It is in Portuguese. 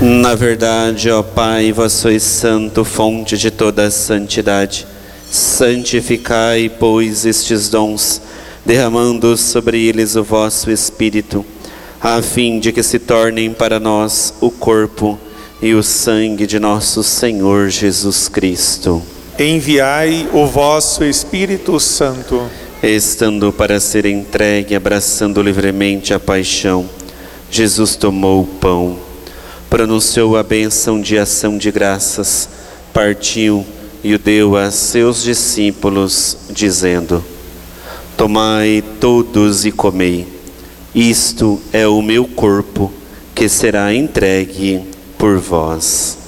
Na verdade, ó Pai, vós sois santo, fonte de toda a santidade. Santificai, pois, estes dons, derramando sobre eles o vosso Espírito, a fim de que se tornem para nós o corpo e o sangue de nosso Senhor Jesus Cristo. Enviai o vosso Espírito Santo. Estando para ser entregue, abraçando livremente a paixão, Jesus tomou o pão, pronunciou a bênção de ação de graças, partiu e o deu a seus discípulos, dizendo: Tomai todos e comei, isto é o meu corpo, que será entregue por vós.